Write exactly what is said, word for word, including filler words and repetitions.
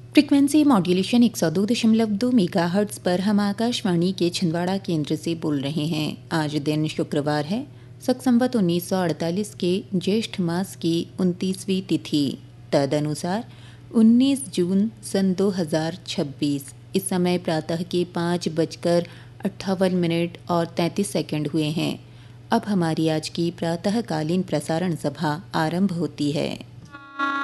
Frequency modulation एक सौ दो दशमलव दो मेगाहर्ट्ज़ पर हम आकाशवाणी के छिंदवाड़ा केंद्र से बोल रहे हैं। आज दिन शुक्रवार है, शक संवत उन्नीस सौ अड़तालीस के ज्येष्ठ मास की उनतीसवीं तिथि, तदनुसार उन्नीस जून सन दो हज़ार छब्बीस। इस समय प्रातः के पाँच बजकर अट्ठावन मिनट और तैंतीस सेकंड हुए हैं। अब हमारी आज की प्रातःकालीन प्रसारण सभा आरंभ होती है।